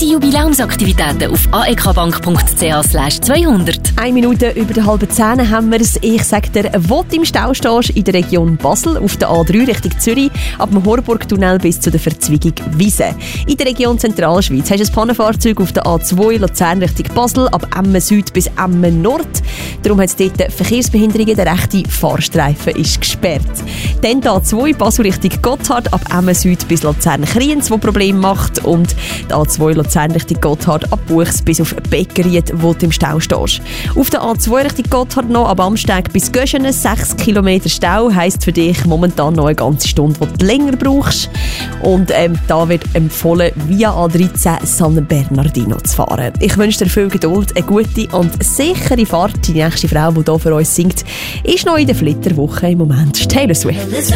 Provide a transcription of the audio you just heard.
Unsere Jubiläumsaktivitäten auf aekbank.ch/200. 1 Minute über der halben 10 haben wir es. Ich sage dir, wo du im Stau stehst, in der Region Basel, auf der A3 Richtung Zürich, ab dem Horburg-Tunnel bis zu der Verzweigung Wiese. In der Region Zentralschweiz hast du ein Pannenfahrzeug auf der A2 Luzern Richtung Basel, ab Emmen Süd bis Emmen Nord. Darum hat es dort Verkehrsbehinderungen, der rechte Fahrstreifen ist gesperrt. Dann die A2 Basel Richtung Gotthard, ab Emmen Süd bis Luzern-Kriens, wo Probleme macht. Und die A2 Luzern Richtung Gotthard, ab Buchs bis auf Beckeried, wo du im Stau stehst. Auf der A2 Richtung Gotthard noch, ab Amsteg bis Göschenen, 6 Kilometer Stau, heisst für dich momentan noch eine ganze Stunde, die du länger brauchst. Und da wird empfohlen, via A13 San Bernardino zu fahren. Ich wünsche dir viel Geduld, eine gute und sichere Fahrt. Die nächste Frau, die hier für uns singt, ist noch in der Flitterwoche im Moment. Taylor Swift.